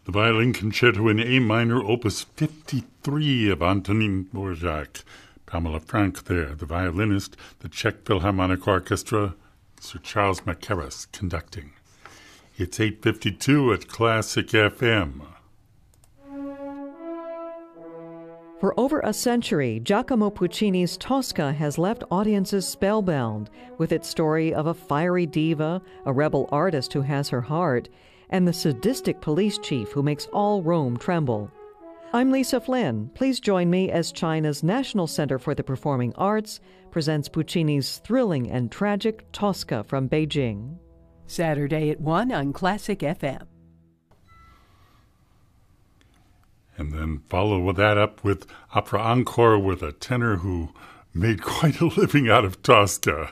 The violin concerto in A minor, opus 53 of Antonin Dvorak. Pamela Frank there, the violinist, the Czech Philharmonic Orchestra, Sir Charles Mackerras conducting. It's 8:52 at Classic FM. For over a century, Giacomo Puccini's Tosca has left audiences spellbound with its story of a fiery diva, a rebel artist who has her heart, and the sadistic police chief who makes all Rome tremble. I'm Lisa Flynn. Please join me as China's National Center for the Performing Arts presents Puccini's thrilling and tragic Tosca from Beijing. Saturday at 1 on Classic FM. And then follow that up with Opera Encore with a tenor who made quite a living out of Tosca.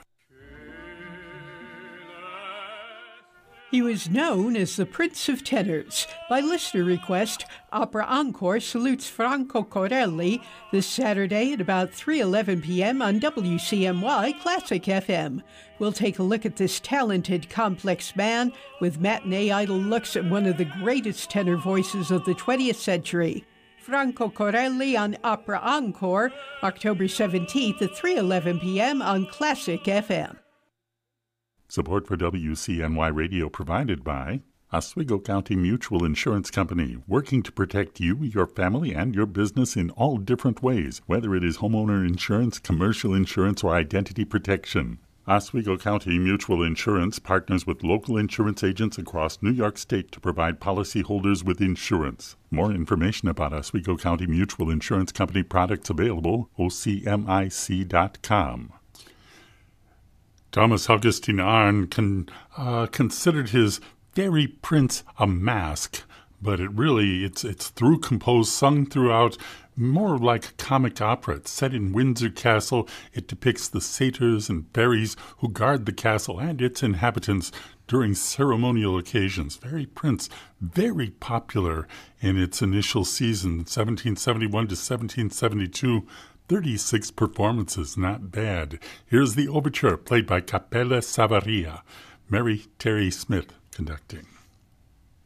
He was known as the Prince of Tenors. By listener request, Opera Encore salutes Franco Corelli this Saturday at about 3:11 p.m. on WCMY Classic FM. We'll take a look at this talented, complex man with matinee idol looks at one of the greatest tenor voices of the 20th century. Franco Corelli on Opera Encore, October 17th at 3:11 p.m. on Classic FM. Support for WCNY Radio provided by Oswego County Mutual Insurance Company, working to protect you, your family, and your business in all different ways, whether it is homeowner insurance, commercial insurance, or identity protection. Oswego County Mutual Insurance partners with local insurance agents across New York State to provide policyholders with insurance. More information about Oswego County Mutual Insurance Company products available, ocmic.com. Thomas Augustin Arndt considered his Fairy Prince a mask, but it's through composed, sung throughout, more like a comic opera. It's set in Windsor Castle. It depicts the satyrs and fairies who guard the castle and its inhabitants during ceremonial occasions. Fairy Prince, very popular in its initial season, 1771 to 1772. 36 performances, not bad. Here's the overture, played by Capella Savaria. Mary Terry Smith conducting.